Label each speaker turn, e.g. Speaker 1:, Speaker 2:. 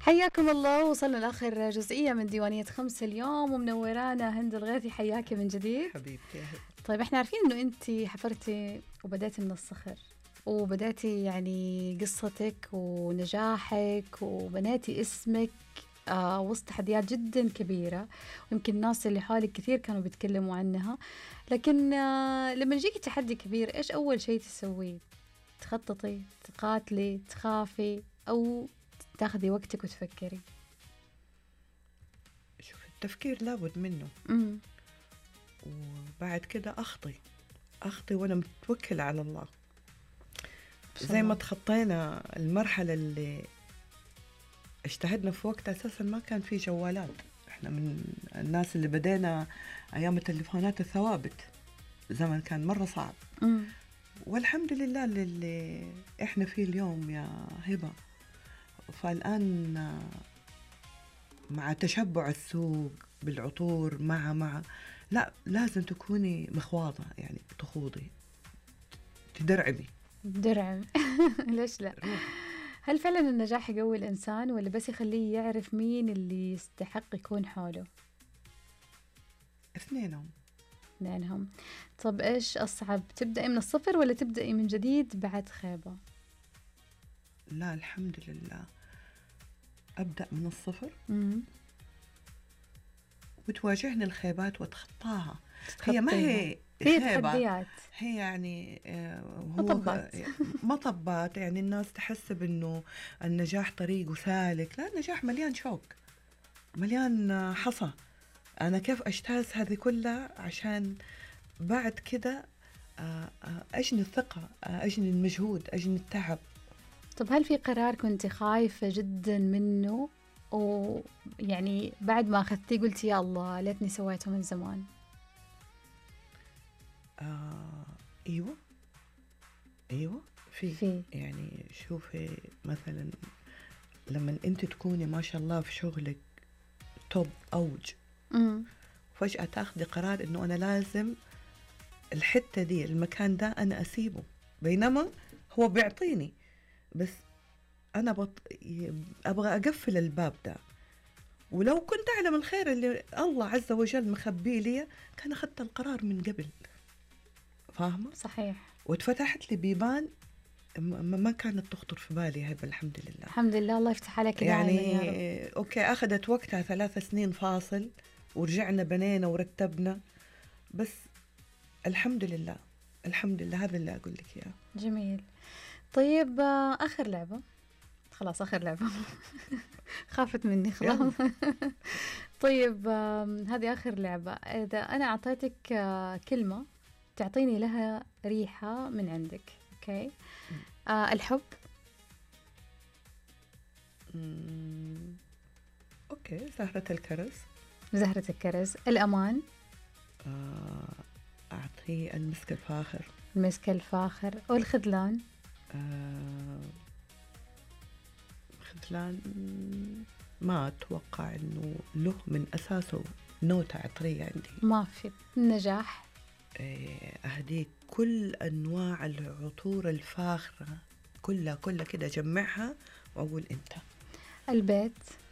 Speaker 1: حياكم الله. وصلنا لآخر جزئية من ديوانية خمسة اليوم، ومنورانا هند الغيثي. حياكي من جديد
Speaker 2: حبيبتي.
Speaker 1: طيب احنا عارفين انه انتي حفرتي وبدأتي من الصخر، وبدأتي يعني قصتك ونجاحك وبناتي اسمك وسط تحديات جدا كبيرة، ويمكن الناس اللي حولك كثير كانوا بيتكلموا عنها. لكن لما يجيكي تحدي كبير، ايش أول شيء تسويه؟ تخططي، تقاتلي، تخافي، أو تاخذي وقتك وتفكري؟
Speaker 2: شوف، التفكير لابد منه. وبعد كده أخطي وأنا متوكلة على الله. زي ما تخطينا المرحلة اللي اجتهدنا في وقت أساسا ما كان في جوالات. احنا من الناس اللي بدينا أيام التليفونات الثوابت، زمن كان مرة صعب. والحمد لله اللي احنا فيه اليوم يا هبة. فالآن مع تشبع السوق بالعطور لا، لازم تكوني مخواضة، يعني تخوضي، تدرعمي.
Speaker 1: ليش لا؟ هل فعلا النجاح يقوي الإنسان، ولا بس يخليه يعرف مين اللي يستحق يكون حوله؟ اثنينهم. طب إيش أصعب، تبدأي من الصفر ولا تبدأي من جديد بعد خيبة؟
Speaker 2: لا، الحمد لله أبدأ من الصفر. وتواجهني الخيبات واتخطاها. هي ما هي
Speaker 1: تحديات،
Speaker 2: هي يعني هو مطبات. يعني الناس تحسب إنه النجاح طريق وسالك. لا، النجاح مليان شوك، مليان حصى. أنا كيف أجتاز هذه كلها عشان بعد كده أجني الثقة، أجني المجهود، أجني التعب.
Speaker 1: طب هل في قرار كنت خايفة جدا منه، ويعني بعد ما أخذتيه قلتي يا الله ليتني سويته من زمان؟
Speaker 2: أيوة في. يعني شوفي مثلا لما أنت تكوني ما شاء الله في شغلك توب أوج، فجأة تاخدي قرار إنه أنا لازم الحتة دي، المكان ده أنا أسيبه، بينما هو بيعطيني، بس أنا أبغى أقفل الباب ده. ولو كنت أعلم الخير اللي الله عز وجل مخبيه لي كان أخذت القرار من قبل. فاهمة؟
Speaker 1: صحيح.
Speaker 2: واتفتحت لي بيبان ما كانت تخطر في بالي. هاي الحمد لله.
Speaker 1: الحمد لله، الله يفتح عليك
Speaker 2: يعني
Speaker 1: دائما يا رب.
Speaker 2: أوكي، أخذت وقتها 3 سنين فاصل، ورجعنا بنينا ورتبنا، بس الحمد لله الحمد لله. هذا اللي أقول لك إياه.
Speaker 1: جميل. طيب آخر لعبة، خلاص آخر لعبة. خافت مني خلاص. طيب هذه آخر لعبة. إذا أنا أعطيتك كلمة تعطيني لها ريحة من عندك، أوكي؟ الحب.
Speaker 2: أوكي، زهرة الكرز.
Speaker 1: زهرة الكرز. الأمان.
Speaker 2: أعطيه المسك الفاخر.
Speaker 1: المسك الفاخر. والخذلان.
Speaker 2: خذلان ما أتوقع إنه له من أساسه نوتة عطرية عندي.
Speaker 1: ما في. النجاح.
Speaker 2: أهديك كل أنواع العطور الفاخرة، كلها كده جمعها وأقول أنت.
Speaker 1: البيت.